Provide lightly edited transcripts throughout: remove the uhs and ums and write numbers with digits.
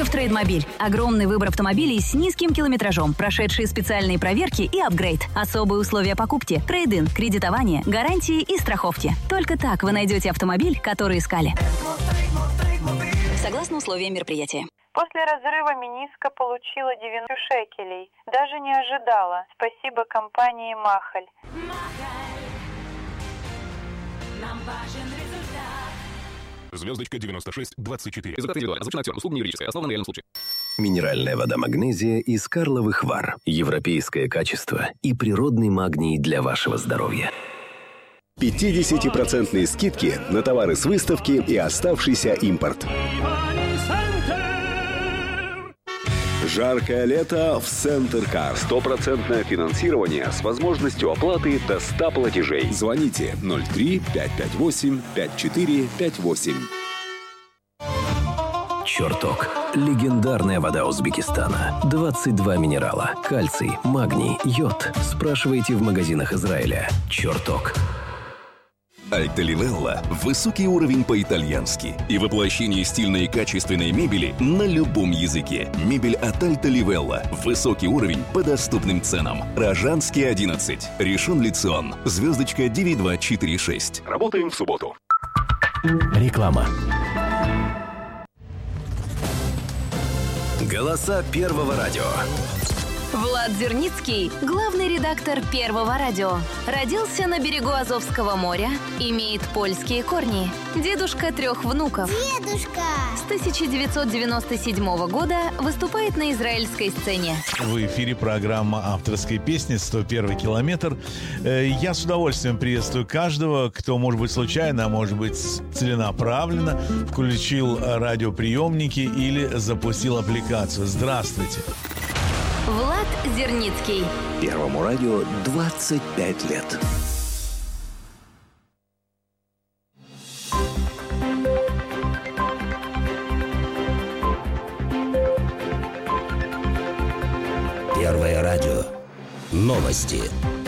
в Трейдмобиль. Огромный выбор автомобилей с низким километражом, прошедшие специальные проверки и апгрейд. Особые условия покупки, трейд-ин, кредитование, гарантии и страховки. Только так вы найдете автомобиль, который искали. Согласно условиям мероприятия. После разрыва мениска получила 90 шекелей. Даже не ожидала. Спасибо компании «Махаль». Нам важен результат. Звездочка 9624. Результат индивидуально. Озвучено актером. Услуга не юридическая. Основана на реальном случае. Минеральная вода «Магнезия» из Карловых Вар. Европейское качество и природный магний для вашего здоровья. 50% скидки на товары с выставки и оставшийся импорт. Жаркое лето в Центр Кар. 100% финансирование с возможностью оплаты до 100 платежей. Звоните 03 558 5458. «Чертог». Легендарная вода Узбекистана. 22 минерала. Кальций, магний, йод. Спрашивайте в магазинах Израиля. «Чертог». Альта Ливелла – высокий уровень по-итальянски и воплощение стильной и качественной мебели на любом языке. Мебель от Альта Ливелла. Высокий уровень по доступным ценам. Рожанский, 11. Ришон Лицион. Звездочка 9246. Работаем в субботу. Реклама. Голоса Первого радио. Влад Зерницкий, главный редактор Первого радио. Родился на берегу Азовского моря, имеет польские корни. Дедушка 3 внуков. Дедушка! С 1997 года выступает на израильской сцене. В эфире программа авторской песни «101 километр». Я с удовольствием приветствую каждого, кто, может быть, случайно, а может быть, целенаправленно включил радиоприемники или запустил аппликацию. Здравствуйте. Влад Зерницкий. Первому радио 25 лет. Первое радио. Новости.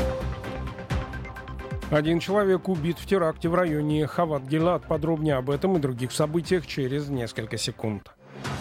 Один человек убит в теракте в районе Хават-Гилад. Подробнее об этом и других событиях через несколько секунд.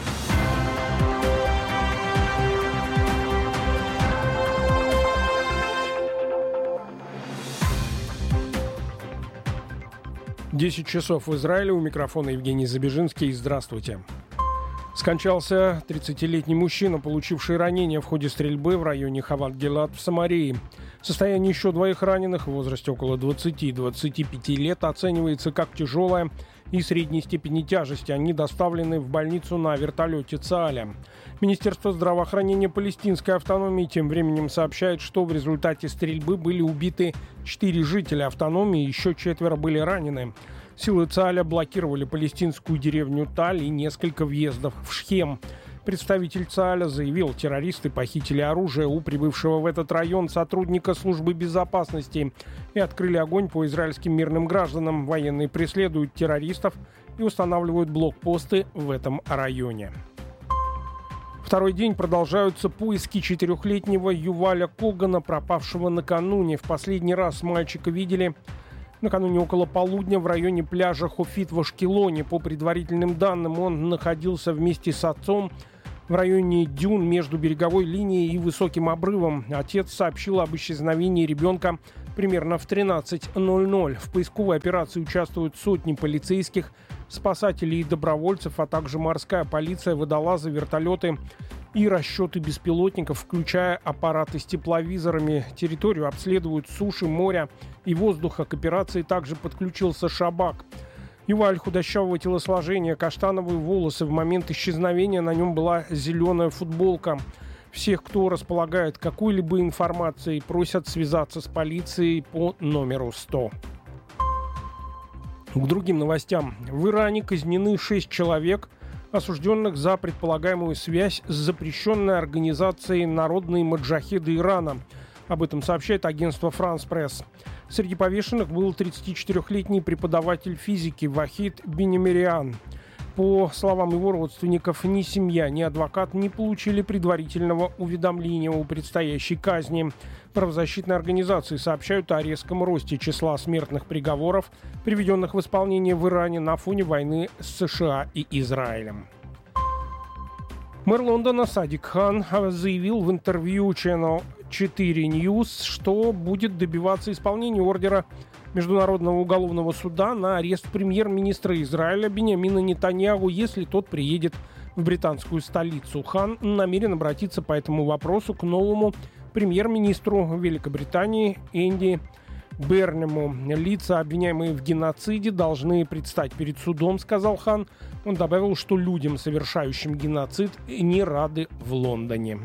Десять часов в Израиле. У микрофона Евгений Забежинский. Здравствуйте. Скончался 30-летний мужчина, получивший ранения в ходе стрельбы в районе Хават-Гилад в Самарии. Состояние еще 2 раненых в возрасте около 20-25 лет оценивается как тяжелое и средней степени тяжести. Они доставлены в больницу на вертолете ЦААЛя. Министерство здравоохранения Палестинской автономии тем временем сообщает, что в результате стрельбы были убиты 4 жителя автономии, еще 4 были ранены. Силы ЦААЛя блокировали палестинскую деревню Таль и несколько въездов в Шхем. Представитель ЦААЛя заявил, террористы похитили оружие у прибывшего в этот район сотрудника службы безопасности и открыли огонь по израильским мирным гражданам. Военные преследуют террористов и устанавливают блокпосты в этом районе. Второй день продолжаются поиски 4-летнего Юваля Когана, пропавшего накануне. В последний раз мальчика видели накануне около полудня в районе пляжа Хофит в Ашкелоне. По предварительным данным, он находился вместе с отцом в районе дюн между береговой линией и высоким обрывом. Отец сообщил об исчезновении ребенка примерно в 13:00. В поисковой операции участвуют сотни полицейских, спасателей и добровольцев, а также морская полиция, водолазы, вертолеты и расчеты беспилотников, включая аппараты с тепловизорами. Территорию обследуют суши, моря и воздуха. К операции также подключился Шабак. Юваль худощавого телосложения, каштановые волосы. В момент исчезновения на нем была зеленая футболка. Всех, кто располагает какой-либо информацией, просят связаться с полицией по номеру 100. К другим новостям. В Иране казнены 6 человек, осужденных за предполагаемую связь с запрещенной организацией «Народные маджахеды Ирана». Об этом сообщает агентство «Франс Пресс». Среди повешенных был 34-летний преподаватель физики Вахид Бенемериан. По словам его родственников, ни семья, ни адвокат не получили предварительного уведомления о предстоящей казни. Правозащитные организации сообщают о резком росте числа смертных приговоров, приведенных в исполнение в Иране на фоне войны с США и Израилем. Мэр Лондона Садик Хан заявил в интервью Channel 4 News, что будет добиваться исполнения ордера Международного уголовного суда на арест премьер-министра Израиля Биньямина Нетаньяху, если тот приедет в британскую столицу. Хан намерен обратиться по этому вопросу к новому премьер-министру Великобритании Энди Бернему. Лица, обвиняемые в геноциде, должны предстать перед судом, сказал Хан. Он добавил, что людям, совершающим геноцид, не рады в Лондоне.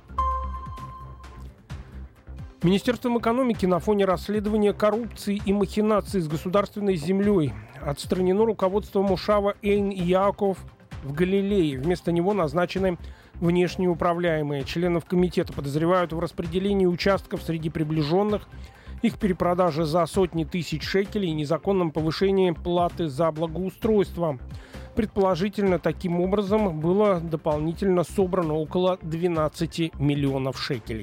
Министерством экономики на фоне расследования коррупции и махинаций с государственной землей отстранено руководство Мушава Эйн-Яаков в Галилее. Вместо него назначены внешние управляемые. Членов комитета подозревают в распределении участков среди приближенных, их перепродаже за сотни тысяч шекелей и незаконном повышении платы за благоустройство. Предположительно, таким образом было дополнительно собрано около 12 миллионов шекелей.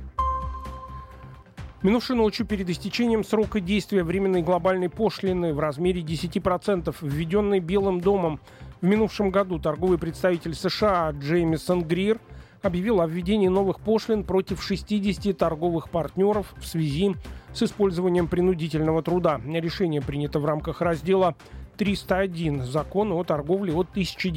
Минувшей ночью перед истечением срока действия временной глобальной пошлины в размере 10%, введенной Белым домом в минувшем году, торговый представитель США Джеймисон Грир объявил о введении новых пошлин против 60 торговых партнеров в связи с использованием принудительного труда. Решение принято в рамках раздела 301 Закона о торговле от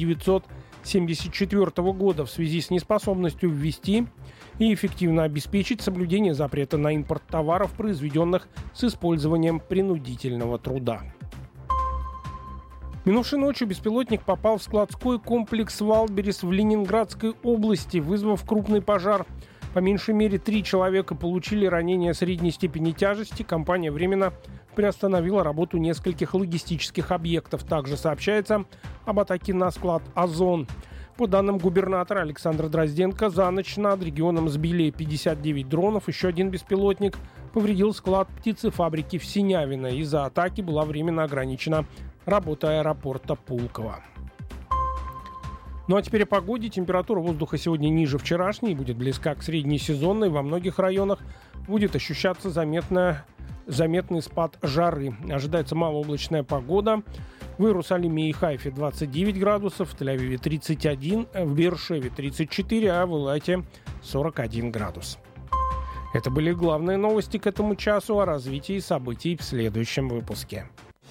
1974 года в связи с неспособностью ввести и эффективно обеспечить соблюдение запрета на импорт товаров, произведенных с использованием принудительного труда. Минувшей ночью беспилотник попал в складской комплекс Валберис в Ленинградской области, вызвав крупный пожар. По меньшей мере 3 человека получили ранения средней степени тяжести. Компания временно приостановила работу нескольких логистических объектов. Также сообщается об атаке на склад «Озон». По данным губернатора Александра Дрозденко, за ночь над регионом сбили 59 дронов. Еще один беспилотник повредил склад птицефабрики в Синявино. Из-за атаки была временно ограничена работа аэропорта Пулково. Ну а теперь о погоде. Температура воздуха сегодня ниже вчерашней, будет близка к среднесезонной. Во многих районах будет ощущаться заметный спад жары. Ожидается малооблачная погода. В Иерусалиме и Хайфе 29 градусов, в Тель-Авиве 31, в Беэр-Шеве 34, а в Илате 41 градус. Это были главные новости к этому часу. О развитии событий в следующем выпуске.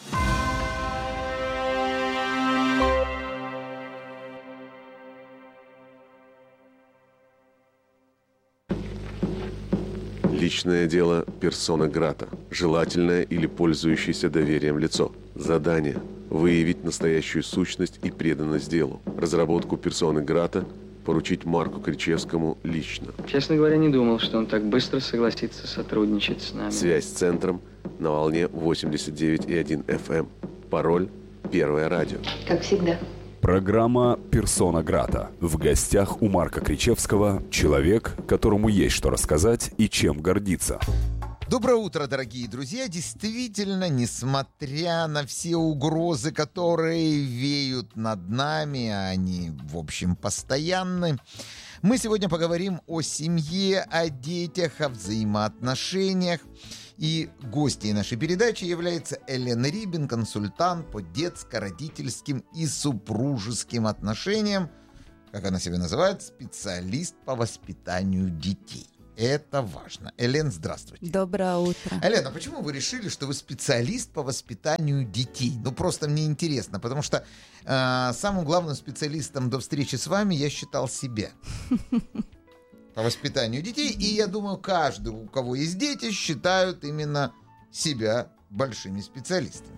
Личное дело персона грата. Желательное или пользующееся доверием лицо. Задание – выявить настоящую сущность и преданность делу. Разработку персоны грата поручить Марку Кричевскому лично. Честно говоря, не думал, что он так быстро согласится сотрудничать с нами. Связь с центром на волне 89,1 FM. Пароль «Первое радио». Как всегда. Программа «Персона Грата». В гостях у Марка Кричевского человек, которому есть что рассказать и чем гордиться. Доброе утро, дорогие друзья. Действительно, несмотря на все угрозы, которые веют над нами, они, в общем, постоянны, мы сегодня поговорим о семье, о детях, о взаимоотношениях. И гостьей нашей передачи является Элен Рибин, консультант по детско-родительским и супружеским отношениям, как она себя называет, специалист по воспитанию детей. Это важно. Элен, здравствуйте. Доброе утро. Элен, а почему вы решили, что вы специалист по воспитанию детей? Ну, просто мне интересно, потому что самым главным специалистом до встречи с вами я считал себя. По воспитанию детей. И я думаю, каждый, у кого есть дети, считают именно себя большими специалистами.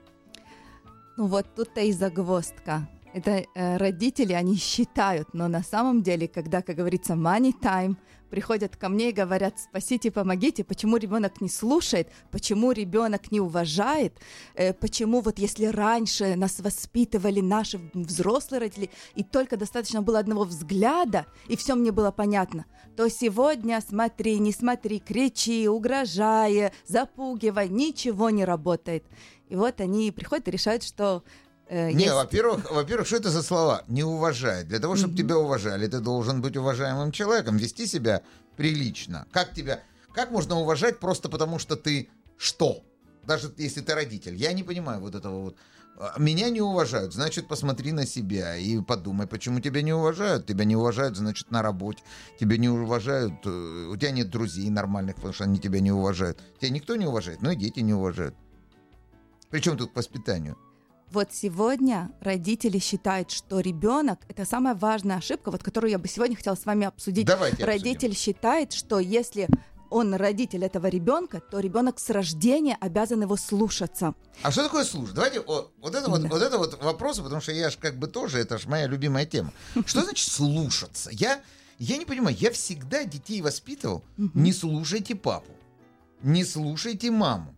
Ну вот тут-то и загвоздка. Это родители, они считают, но на самом деле, когда, как говорится, money time, приходят ко мне и говорят: спасите, помогите, почему ребенок не слушает, почему ребенок не уважает, почему вот если раньше нас воспитывали наши взрослые родители, и только достаточно было одного взгляда, и все мне было понятно, то сегодня смотри, не смотри, кричи, угрожай, запугивай, ничего не работает. И вот они приходят и решают, что... Не, во-первых, что это за слова? Не уважает. Для того, чтобы тебя уважали, ты должен быть уважаемым человеком, вести себя прилично. Как можно уважать просто потому, что ты что? Даже если ты родитель. Я не понимаю вот этого вот Меня не уважают, значит, посмотри на себя и подумай, почему тебя не уважают. Тебя не уважают, значит, на работе. Тебя не уважают, у тебя нет друзей нормальных, потому что они тебя не уважают. Тебя никто не уважает, но и дети не уважают. Причем тут к воспитанию? Вот сегодня родители считают, что ребенок — это самая важная ошибка, вот которую я бы сегодня хотела с вами обсудить. Давайте Родитель считает, что если он родитель этого ребенка, то ребенок с рождения обязан его слушаться. А что такое слушать? Давайте вот это вот вопрос, потому что я ж как бы тоже, это ж моя любимая тема. Что значит слушаться? Я не понимаю, я всегда детей воспитывал: не слушайте папу, не слушайте маму.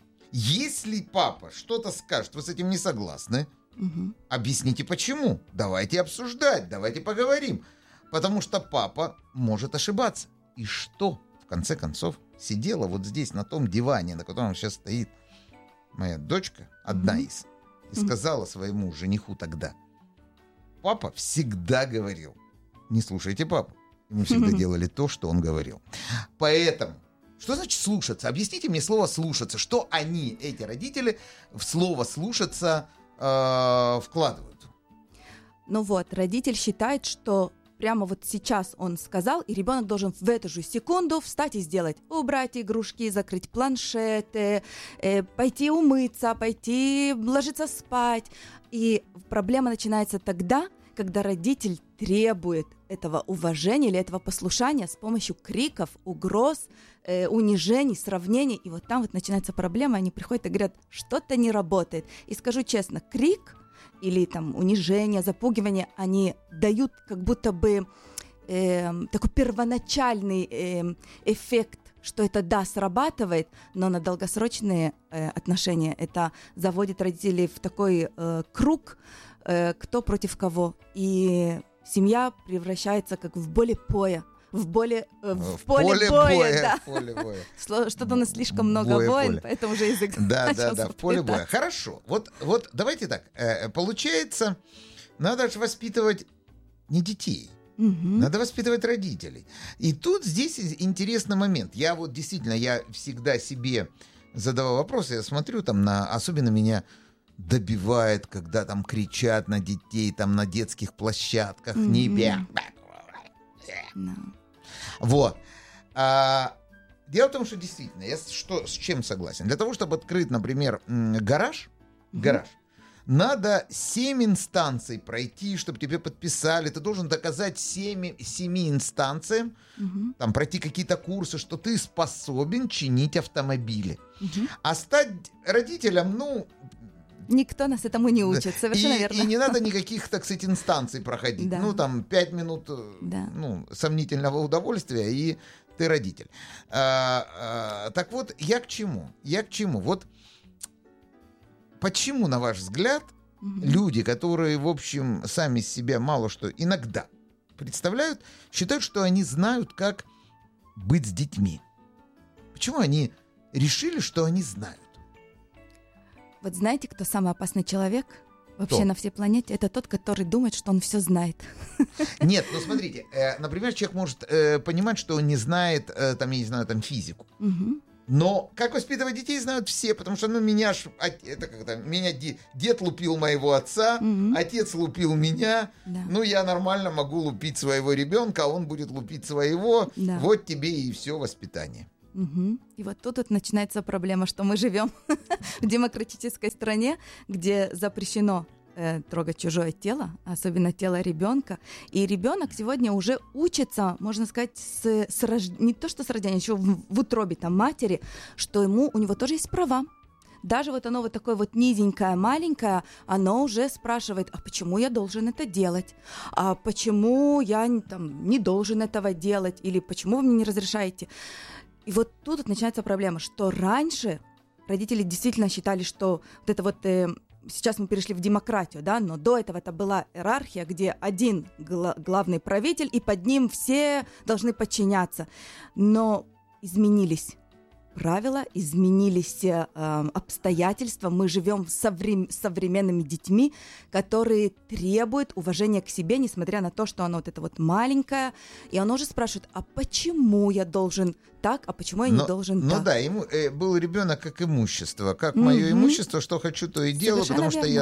Если папа что-то скажет, вы с этим не согласны, объясните почему. Давайте обсуждать, давайте поговорим. Потому что папа может ошибаться. И что? В конце концов, сидела вот здесь, на том диване, на котором сейчас стоит моя дочка, одна из, и сказала своему жениху тогда: папа всегда говорил, не слушайте папу. И мы всегда делали то, что он говорил. Поэтому, что значит слушаться? Объясните мне слово слушаться. Что они, эти родители, в слово слушаться вкладывают? Ну вот, родитель считает, что прямо вот сейчас он сказал, и ребенок должен в эту же секунду встать и сделать: убрать игрушки, закрыть планшеты, пойти умыться, пойти ложиться спать. И проблема начинается тогда, когда родитель требует этого уважения или этого послушания с помощью криков, угроз, унижений, сравнений. И вот там вот начинается проблема, они приходят и говорят: что-то не работает. И скажу честно, крик или там унижение, запугивание, они дают как будто бы такой первоначальный эффект, что это да, срабатывает, но на долгосрочные отношения это заводит родителей в такой круг, кто против кого. И семья превращается как в поле боя. В поле боя. Что-то у нас слишком много войн, поэтому уже язык начал в поле боя. Хорошо. Вот давайте так. Получается, надо же воспитывать не детей. Надо воспитывать родителей. И тут здесь интересный момент. Я вот действительно, я всегда себе задавал вопросы. Я смотрю там особенно меня добивает, когда там кричат на детей, там на детских площадках. Вот. Дело в том, что действительно, я с чем согласен? Для того, чтобы открыть, например, гараж, надо 7 инстанций пройти, чтобы тебе подписали. Ты должен доказать 7 инстанциям, там, пройти какие-то курсы, что ты способен чинить автомобили. А стать родителем, никто нас этому не учит, совершенно верно. И не надо никаких, так сказать, инстанций проходить. Да. Там 5 минут сомнительного удовольствия, и ты родитель. Так вот, я к чему? Вот почему, на ваш взгляд, люди, которые, в общем, сами себя мало что иногда представляют, считают, что они знают, как быть с детьми? Почему они решили, что они знают? Вот знаете, кто самый опасный человек вообще на всей планете? Это тот, который думает, что он все знает. Нет, смотрите, например, человек может понимать, что он не знает, там, я не знаю, там, физику. Но как воспитывать детей знают все, потому что, меня дед лупил моего отца, отец лупил меня, я нормально могу лупить своего ребенка, а он будет лупить своего, вот тебе и все воспитание. И вот тут начинается проблема, что мы живем в демократической стране, где запрещено трогать чужое тело, особенно тело ребенка. И ребенок сегодня уже учится, можно сказать, не то что с рождения, еще в утробе матери, что у него тоже есть права. Даже вот оно вот такое вот низенькое, маленькое, оно уже спрашивает: а почему я должен это делать? А почему я не должен этого делать? Или почему вы мне не разрешаете? И вот тут начинается проблема, что раньше родители действительно считали, что вот это вот... Сейчас мы перешли в демократию, но до этого это была иерархия, где один главный правитель, и под ним все должны подчиняться. Но изменились правила, изменились обстоятельства. Мы живем с современными детьми, которые требуют уважения к себе, несмотря на то, что оно вот это вот маленькое. И оно уже спрашивает, а почему я должен так, а почему я не должен так? Ну да, ему был ребенок как имущество. Как мое имущество, что хочу, то и делаю, потому что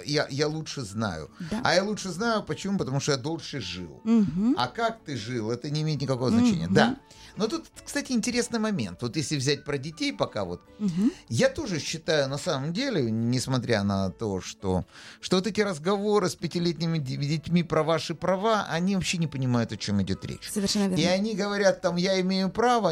я лучше знаю. Да. А я лучше знаю, почему? Потому что я дольше жил. А как ты жил, это не имеет никакого значения. Да. Но тут, кстати, интересный момент. Вот если взять про детей пока вот, я тоже считаю, на самом деле, несмотря на то, что вот эти разговоры с 5-летними детьми про ваши права, они вообще не понимают, о чем идет речь. Совершенно верно. И они говорят, там, я имею право,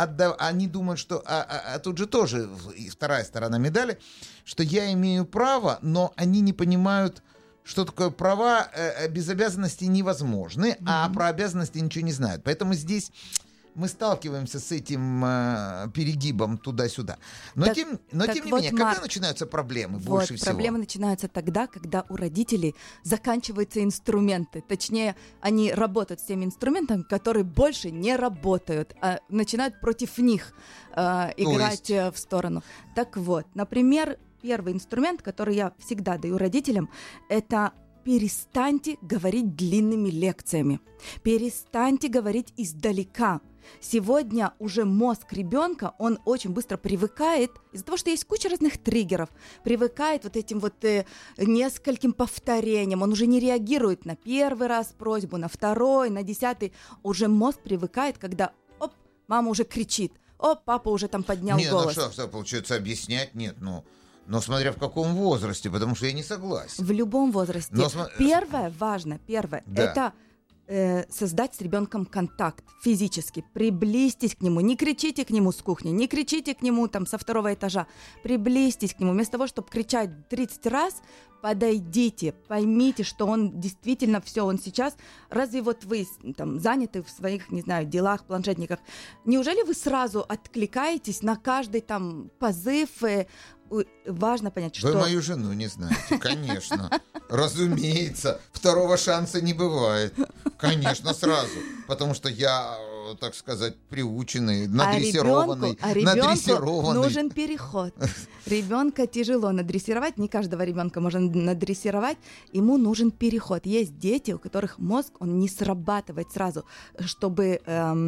они думают, что... А тут же тоже вторая сторона медали, что я имею право, но они не понимают, что такое права, без обязанностей невозможны, а про обязанности ничего не знают. Поэтому здесь... Мы сталкиваемся с этим перегибом туда-сюда. Но тем не менее, когда начинаются проблемы больше всего? Проблемы начинаются тогда, когда у родителей заканчиваются инструменты. Точнее, они работают с теми инструментами, которые больше не работают, а начинают против них играть в сторону. Так вот, например, первый инструмент, который я всегда даю родителям, это... Перестаньте говорить длинными лекциями. Перестаньте говорить издалека. Сегодня уже мозг ребенка, он очень быстро привыкает, из-за того, что есть куча разных триггеров, привыкает вот этим вот нескольким повторениям. Он уже не реагирует на первый раз просьбу, на второй, на 10. Уже мозг привыкает, когда, мама уже кричит, папа уже там поднял голос. Нет, что, получается, объяснять? Нет, но смотря в каком возрасте, потому что я не согласен. В любом возрасте. Первое, важно, это создать с ребенком контакт физически. Приблизьтесь к нему. Не кричите к нему с кухни, не кричите к нему там со второго этажа. Приблизьтесь к нему. Вместо того, чтобы кричать 30 раз, подойдите, поймите, что он действительно все, он сейчас... Разве вот вы там заняты в своих, не знаю, делах, планшетниках? Неужели вы сразу откликаетесь на каждый там позыв? Важно понять, что... Вы мою жену не знаете, конечно. Разумеется, второго шанса не бывает. Конечно, сразу. Потому что я, так сказать, приученный, надрессированный. А ребенку нужен переход. Ребенка тяжело надрессировать, не каждого ребенка можно надрессировать, ему нужен переход. Есть дети, у которых мозг, он не срабатывает сразу, чтобы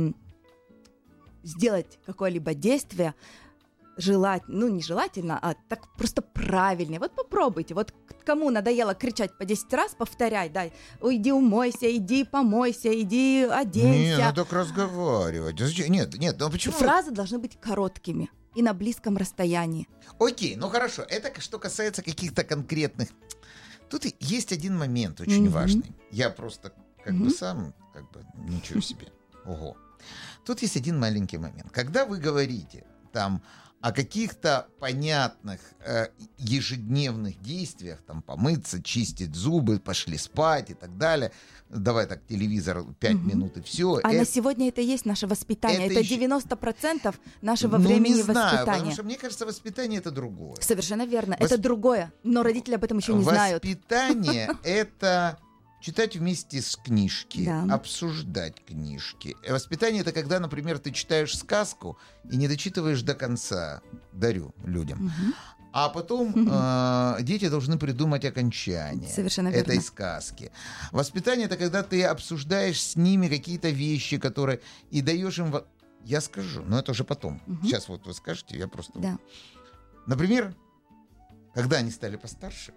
сделать какое-либо действие, нежелательно, а так просто правильнее. Вот попробуйте. Вот кому надоело кричать по 10 раз, повторяй, иди умойся, иди помойся, иди оденься. Не, так разговаривать. Нет, ну почему? Фразы должны быть короткими и на близком расстоянии. Окей, хорошо. Это что касается каких-то конкретных... Тут есть один момент очень важный. Я просто сам, ничего себе. Ого. Тут есть один маленький момент. Когда вы говорите там о каких-то понятных ежедневных действиях, там помыться, чистить зубы, пошли спать и так далее, давай так телевизор 5 минут и все. На сегодня это и есть наше воспитание, это 90% нашего времени не знаю, воспитания. Потому что мне кажется, воспитание это другое. Совершенно верно, это другое, но родители об этом еще не знают. Воспитание это... Читать вместе с книжки, обсуждать книжки. Воспитание — это когда, например, ты читаешь сказку и не дочитываешь до конца. Дарю людям. А потом дети должны придумать окончание этой сказки. Воспитание — это когда ты обсуждаешь с ними какие-то вещи, которые... И даешь им... Я скажу, но это уже потом. Сейчас вот вы скажете, я просто... Да. Например, когда они стали постарше,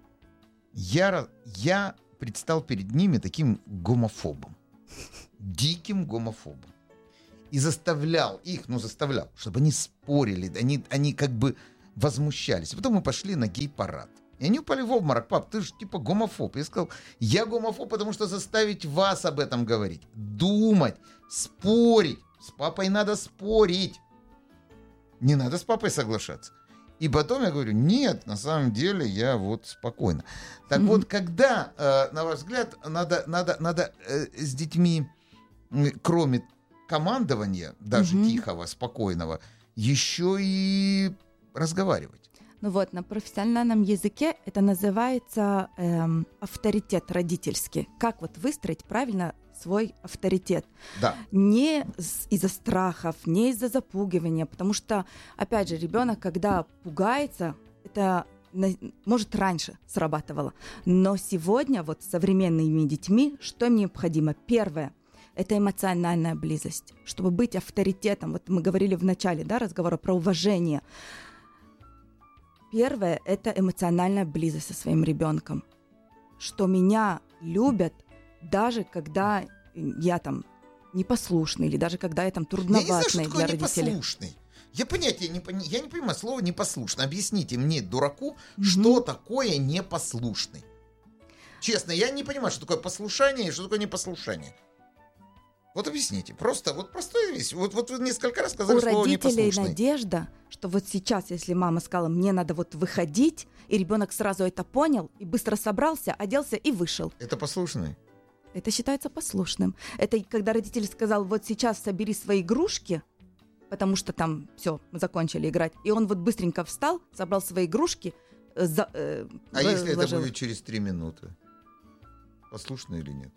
я предстал перед ними таким гомофобом. Диким гомофобом. И заставлял их, чтобы они спорили, они как бы возмущались. Потом мы пошли на гей-парад. И они упали в обморок. Пап, ты же типа гомофоб. Я сказал, я гомофоб, потому что заставить вас об этом говорить. Думать, спорить. С папой надо спорить. Не надо с папой соглашаться. И потом я говорю, нет, на самом деле я вот спокойно. Так вот, когда, на ваш взгляд, надо с детьми, кроме командования, даже тихого, спокойного, еще и разговаривать? На профессиональном языке это называется авторитет родительский. Как выстроить правильно свой авторитет. Да. Не из-за страхов, не из-за запугивания, потому что, опять же, ребенок, когда пугается, это может раньше срабатывало. Но сегодня вот с современными детьми что им необходимо? Первое – это эмоциональная близость. Чтобы быть авторитетом, вот мы говорили в начале разговора про уважение. Первое – это эмоциональная близость со своим ребенком. Что меня любят, даже когда я там непослушный, или даже когда я там трудноватный для родителей. Непослушный. Я понятия не понимаю слово непослушный. Объясните мне, дураку, что такое непослушный. Честно, я не понимаю, что такое послушание и что такое непослушание. Вот объясните. Просто вот простая вещь. Вот вы несколько раз сказали слово непослушный. У родителей надежда, что вот сейчас, если мама сказала, мне надо вот выходить, и ребенок сразу это понял, и быстро собрался, оделся и вышел. Это послушный? Это считается послушным. Это когда родитель сказал, вот сейчас собери свои игрушки, потому что там все, мы закончили играть. И он вот быстренько встал, собрал свои игрушки. Если это будет через 3 минуты? Послушно или нет?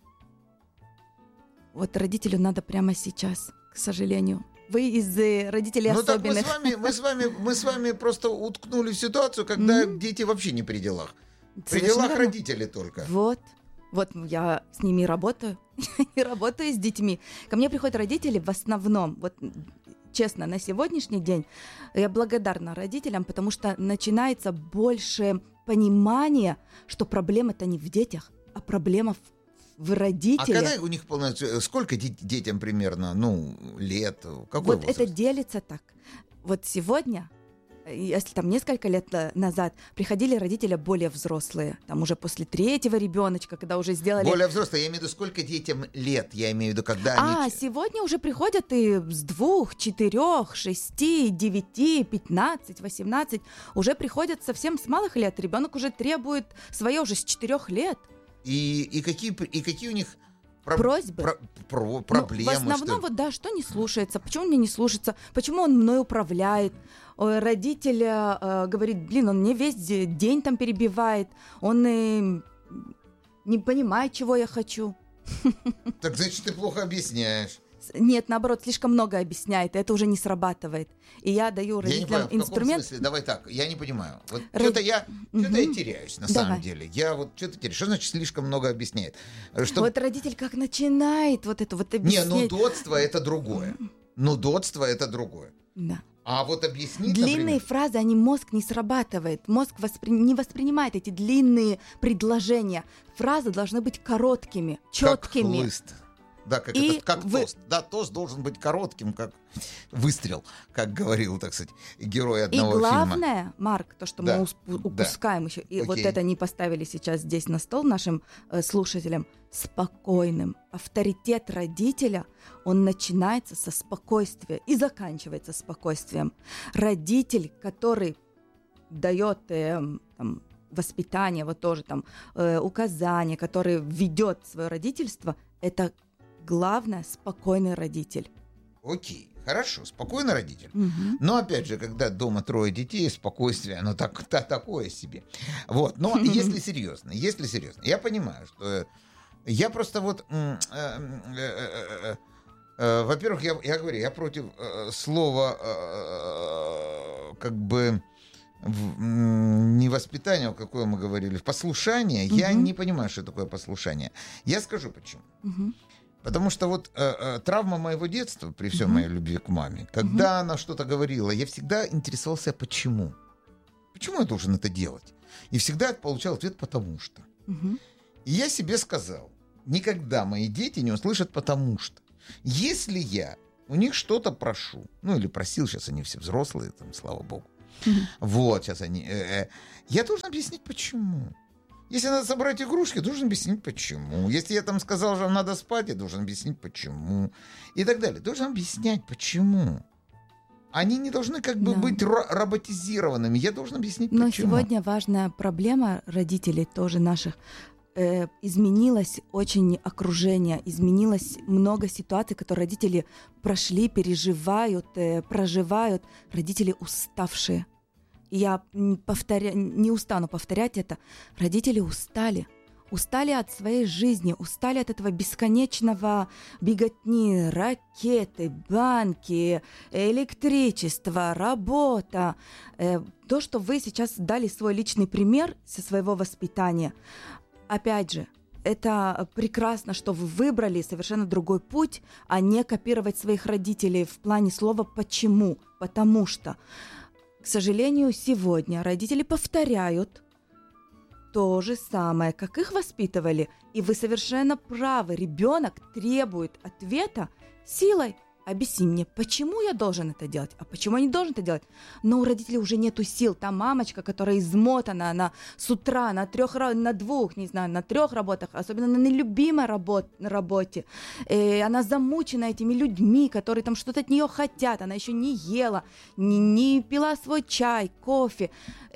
Вот родителю надо прямо сейчас, к сожалению. Вы из родителей особенных. Так мы с вами просто уткнули в ситуацию, когда дети вообще не при делах. При делах родители только. Вот я с ними работаю. И работаю с детьми. Ко мне приходят родители в основном, вот честно, на сегодняшний день я благодарна родителям, потому что начинается больше понимания, что проблема-то не в детях, а проблема в родителях. А когда у них сколько детям примерно, лет? Какой возраст? Это делится так. Вот сегодня, если там несколько лет назад приходили родители более взрослые, там уже после 3-го ребеночка, когда уже сделали... Более взрослые, я имею в виду, сколько детям лет, я имею в виду, когда они... Сегодня уже приходят и с 2, 4, 6, 9, 15, 18, уже приходят совсем с малых лет, ребенок уже требует свое уже с 4 лет. И какие у них просьбы? Проблемы? В основном, что не слушается, почему мне не слушается, почему он мной управляет. Родитель говорит, он мне весь день там перебивает, он не понимает, чего я хочу. Так значит, ты плохо объясняешь. Нет, наоборот, слишком много объясняет, и это уже не срабатывает. И я даю родителям инструмент. В каком смысле? Давай так, я не понимаю. Вот что-то я теряюсь на самом деле. Я вот что-то теряюсь. Что значит слишком много объясняет? Вот родитель как начинает вот это вот объяснять. Нудотство это другое. Да. А вот объяснить, длинные фразы, мозг не срабатывает. Мозг не воспринимает эти длинные предложения. Фразы должны быть короткими, четкими. Как хлыст. Да, как тост. Да, тост должен быть коротким, как выстрел, как говорил, так сказать, герой одного фильма. И главное, Марк, то, что мы упускаем еще, и вот это не поставили сейчас здесь на стол нашим слушателям, спокойным. Авторитет родителя, он начинается со спокойствия и заканчивается спокойствием. Родитель, который дает воспитание, вот тоже указания, который ведет свое родительство, это главное, спокойный родитель. Окей, хорошо, спокойный родитель. Но опять же, когда дома 3 детей, спокойствие, оно такое себе. Вот, но если серьезно, я понимаю, что я просто во-первых, я говорю, я против слова не воспитание, какое мы говорили, послушание. Я не понимаю, что такое послушание. Я скажу почему. Потому что травма моего детства, при всей моей любви к маме, когда она что-то говорила, я всегда интересовался, почему. Почему я должен это делать? И всегда получал ответ «потому что». И я себе сказал, никогда мои дети не услышат «потому что». Если я у них что-то прошу, или просил, сейчас они все взрослые, слава богу, вот, сейчас они... я должен объяснить, почему. Если надо собрать игрушки, должен объяснить, почему. Если я сказал, что надо спать, я должен объяснить, почему. И так далее. Должен объяснять, почему. Они не должны быть роботизированными. Я должен объяснить, почему. Но сегодня важная проблема родителей тоже наших. Изменилось очень окружение, изменилось много ситуаций, которые родители прошли, переживают, проживают. Родители уставшие. И я не устану повторять это. Родители устали. устали от своей жизни, устали от этого бесконечного беготни, ракеты, банки, электричество, работа. То, что вы сейчас дали свой личный пример со своего воспитания, опять же, это прекрасно, что вы выбрали совершенно другой путь, а не копировать своих родителей в плане слова «почему?». Потому что, к сожалению, сегодня родители повторяют то же самое, как их воспитывали. И вы совершенно правы. Ребенок требует ответа силой. Объясни мне, почему я должен это делать, а почему я не должен это делать? Но у родителей уже нету сил. Та мамочка, которая измотана, она с утра на 3 работах, особенно на нелюбимой работе. Она замучена этими людьми, которые там что-то от нее хотят. Она еще не ела, не пила свой чай, кофе.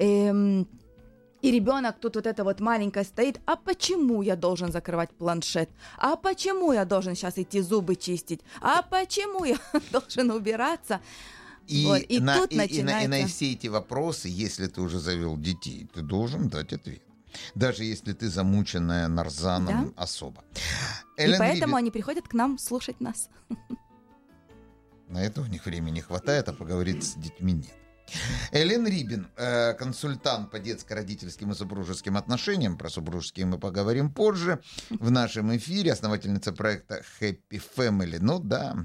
И ребенок тут вот это вот маленькое стоит, а почему я должен закрывать планшет? А почему я должен сейчас идти зубы чистить? А почему я должен убираться? И на все эти вопросы, если ты уже завел детей, ты должен дать ответ. Даже если ты замученная нарзаном особа. И поэтому они приходят к нам слушать нас. На это у них времени не хватает, а поговорить с детьми нет. Элен Рибин, консультант по детско-родительским и супружеским отношениям, про супружеские мы поговорим позже, в нашем эфире, основательница проекта Happy Family. Ну да.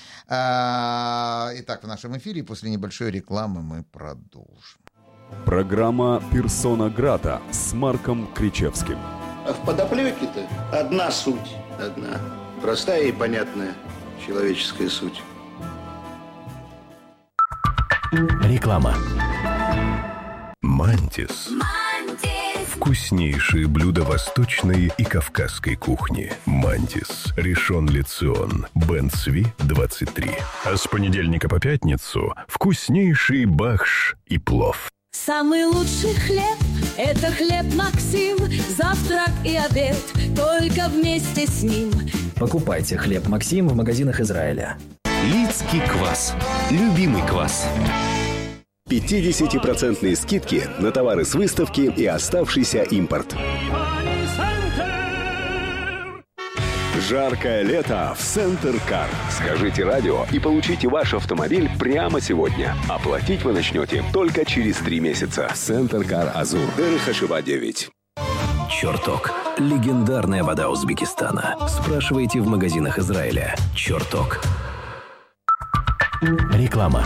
Итак, в нашем эфире после небольшой рекламы мы продолжим. Программа «Персона Грата» с Марком Кричевским. А в подоплеке-то одна суть, одна. Простая и понятная человеческая суть. Реклама. Мантис. Вкуснейшие блюда восточной и кавказской кухни. Мантис. Ришон Ле-Цион. Бен Цви, 23. А с понедельника по пятницу вкуснейший бахш и плов. Самый лучший хлеб – это хлеб Максим. Завтрак и обед только вместе с ним. Покупайте хлеб Максим в магазинах Израиля. Лидский квас. Любимый квас. 50% скидки на товары с выставки и оставшийся импорт. Жаркое лето в Центр Кар. Скажите радио и получите ваш автомобиль прямо сегодня. Оплатить вы начнете только через 3 месяца. Центр Кар Азур. Дер-Хашива 9. Черток. Легендарная вода Узбекистана. Спрашивайте в магазинах Израиля. Черток. Реклама.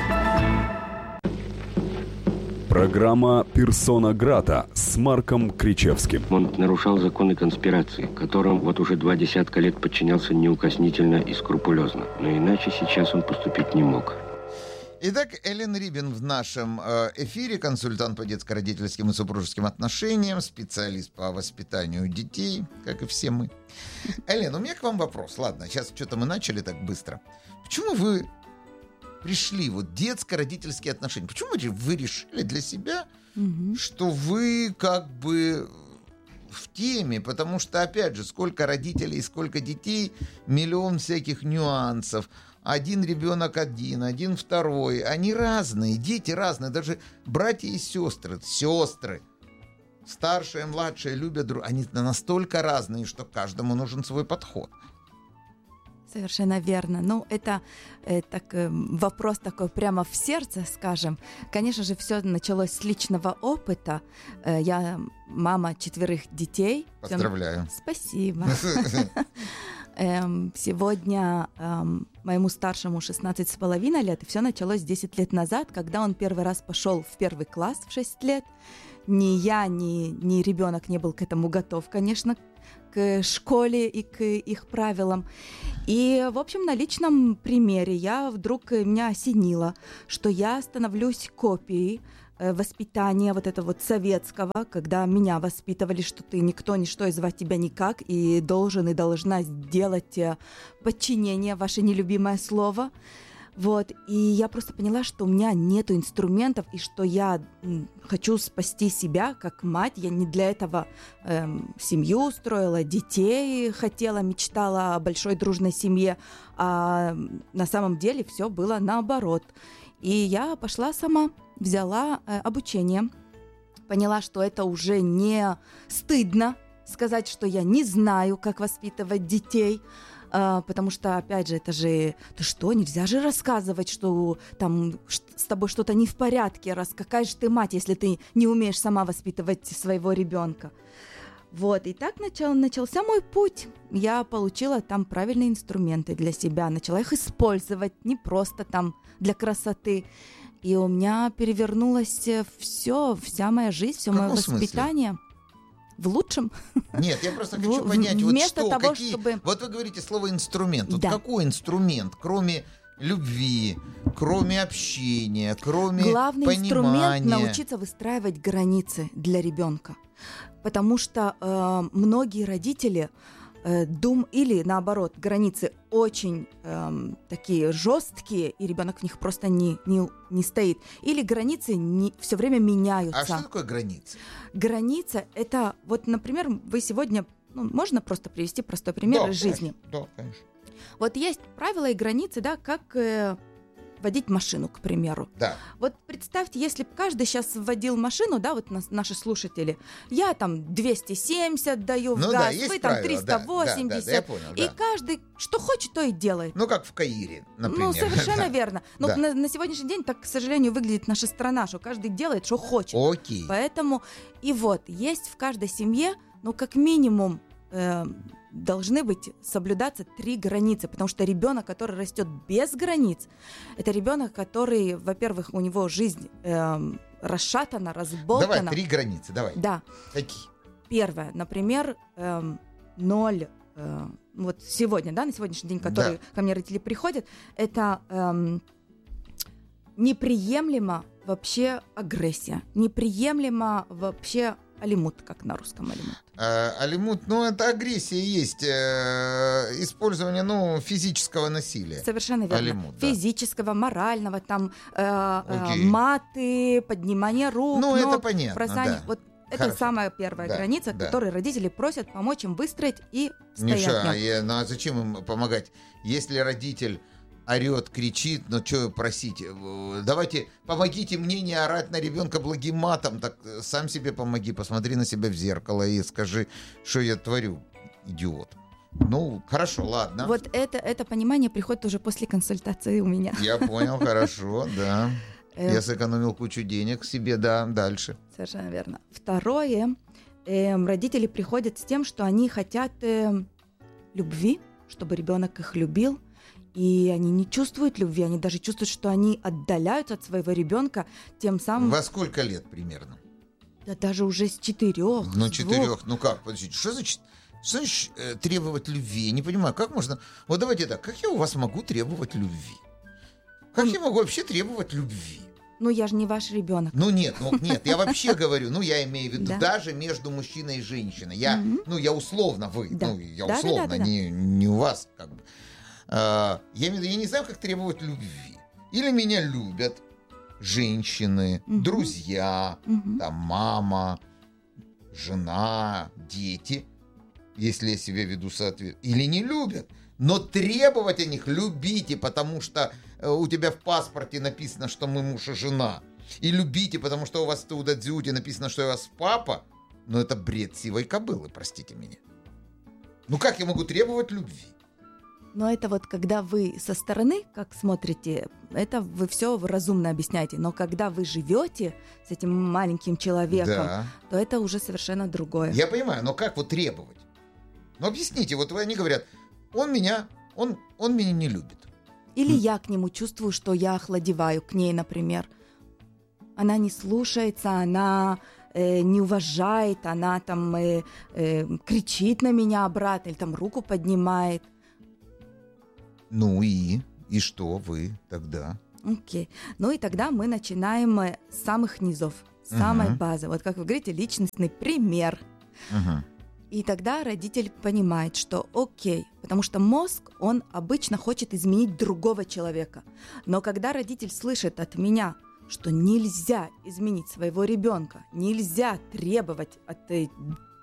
Программа «Персона Грата» с Марком Кричевским. Он нарушал законы конспирации, которым вот уже 20 лет подчинялся неукоснительно и скрупулезно. Но иначе сейчас он поступить не мог. Итак, Элен Рибин в нашем эфире, консультант по детско-родительским и супружеским отношениям, специалист по воспитанию детей, как и все мы. Элен, у меня к вам вопрос. Ладно, сейчас что-то мы начали так быстро. Почему вы пришли вот детско-родительские отношения? Почему вы решили для себя, что вы как бы в теме? Потому что, опять же, сколько родителей, сколько детей, миллион всяких нюансов. Один ребенок один второй. Они разные, дети разные. Даже братья и сестры, старшие, младшие любят друг. Они настолько разные, что каждому нужен свой подход. Совершенно верно. Ну, это вопрос такой прямо в сердце, скажем. Конечно же, все началось с личного опыта. Я мама 4 детей. Поздравляю. Спасибо. Сегодня моему старшему 16,5 лет, и все началось 10 лет назад, когда он первый раз пошел в 1 класс в 6 лет. Ни я, ни ребенок не был к этому готов, конечно, к школе и к их правилам. И, в общем, на личном примере меня осенило, что я становлюсь копией воспитания вот этого вот советского, когда меня воспитывали, что ты никто, ничто, и звать тебя никак, и должен и должна сделать подчинение, ваше нелюбимое слово. Вот, и я просто поняла, что у меня нету инструментов, и что я хочу спасти себя как мать. Я не для этого семью строила, детей хотела, мечтала о большой дружной семье, а на самом деле все было наоборот. И я пошла сама, взяла обучение, поняла, что это уже не стыдно сказать, что я не знаю, как воспитывать детей, потому что, опять же, это же... Ты что, нельзя же рассказывать, что там с тобой что-то не в порядке, раз какая же ты мать, если ты не умеешь сама воспитывать своего ребенка. Вот, и так начался мой путь. Я получила там правильные инструменты для себя, начала их использовать, не просто там для красоты. И у меня перевернулось вся моя жизнь, все мое воспитание. В лучшем. Нет, я просто хочу понять, вот вместо что, того, какие... чтобы... Вот вы говорите слово «инструмент». Вот да. какой инструмент, кроме любви, кроме общения, кроме Главный понимания? инструмент — научиться выстраивать границы для ребенка. Потому что многие родители или наоборот, границы очень такие жесткие, и ребенок в них просто не стоит. Или границы все время меняются. А что такое границы? Граница — это, вот, например, вы сегодня, можно просто привести простой пример из жизни. Да, конечно. Вот есть правила и границы, да, как водить машину, к примеру. Да. Вот представьте, если бы каждый сейчас водил машину, да, вот наши слушатели, я там 270 даю в газ, да, есть вы там правила, 380, да, я понял, и каждый что хочет, то и делает. Ну, как в Каире, например. Совершенно верно. Но да. на сегодняшний день так, к сожалению, выглядит наша страна, что каждый делает, что хочет. Окей. Поэтому, и вот, есть в каждой семье, как минимум, должны быть соблюдаться 3 границы, потому что ребенок, который растет без границ, это ребенок, который, во-первых, у него жизнь расшатана, разболтана. Давай 3 границы, давай. Да. Какие? Первое, например, 0. Вот сегодня, да, на сегодняшний день, который ко мне родители приходят, это неприемлема вообще агрессия, неприемлема вообще алимут, как на русском алимут. Алимут, это агрессия есть, использование, физического насилия. Совершенно верно. Алимут, физического, морального, там, маты, поднимание рук. Это понятно, бросание. Да. Вот это самая первая граница, которую родители просят помочь им выстроить и стоять. А зачем им помогать? Если родитель орет, кричит, что просить? Давайте, помогите мне не орать на ребенка благим матом, так сам себе помоги, посмотри на себя в зеркало и скажи, что я творю, идиот. Хорошо, ладно. Вот это понимание приходит уже после консультации у меня. Я понял, хорошо, да. Я сэкономил кучу денег себе, да, дальше. Совершенно верно. Второе, родители приходят с тем, что они хотят любви, чтобы ребенок их любил, и они не чувствуют любви, они даже чувствуют, что они отдаляются от своего ребенка, тем самым... Во сколько лет примерно? Да даже уже с 4. 4, как, подождите, что значит требовать любви? Я не понимаю, как можно... Вот давайте так, как я у вас могу требовать любви? Как я могу вообще требовать любви? Я же не ваш ребенок. Нет, я вообще говорю, я имею в виду, даже между мужчиной и женщиной. Я условно вы, я условно, не у вас, как бы. Я не знаю, как требовать любви. Или меня любят женщины, друзья, там, мама, жена, дети, если я себя веду соответственно. Или не любят. Но требовать о них любите, потому что у тебя в паспорте написано, что мы муж и жена. И любите, потому что у вас в Таудадзюте написано, что я вас папа. Но это бред сивой кобылы, простите меня. Как я могу требовать любви? Но это вот когда вы со стороны, как смотрите, это вы все разумно объясняете. Но когда вы живете с этим маленьким человеком, то это уже совершенно другое. Я понимаю, но как вот требовать? Объясните, вот они говорят, он меня не любит. Или я к нему чувствую, что я охладеваю к ней, например. Она не слушается, она не уважает, она там кричит на меня обратно, или там руку поднимает. И что вы тогда? Окей. И тогда мы начинаем с самых низов, с самой базы. Вот как вы говорите, личностный пример. И тогда родитель понимает, что окей, потому что мозг, он обычно хочет изменить другого человека. Но когда родитель слышит от меня, что нельзя изменить своего ребенка, нельзя требовать от